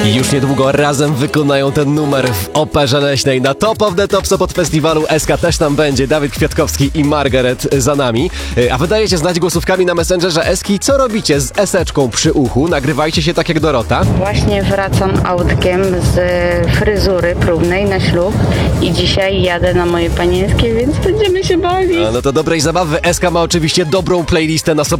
I już niedługo razem wykonają ten numer w Operze Leśnej na Top of the Top Sopot Festiwalu. SK też tam będzie, Dawid Kwiatkowski i Margaret za nami. A wy dajecie znać głosówkami na Messengerze Eski, co robicie z eseczką przy uchu. Nagrywajcie się tak jak Dorota. Właśnie wracam autkiem z fryzury próbnej na ślub i dzisiaj jadę na moje panieńskie, więc będziemy się bawić. No to dobrej zabawy. SK ma oczywiście dobrą playlistę na Sopot